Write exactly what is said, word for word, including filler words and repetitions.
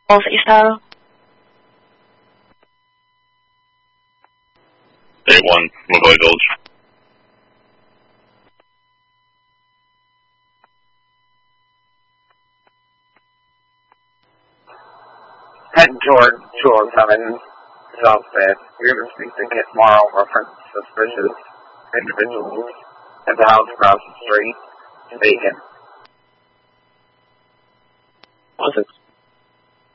Of Israel. eight one, Mobile Village. Head toward two oh seven South Fifth. You're going to speak to Kit Morrow, reference suspicious individuals at the house across the street. Vacant. Awesome.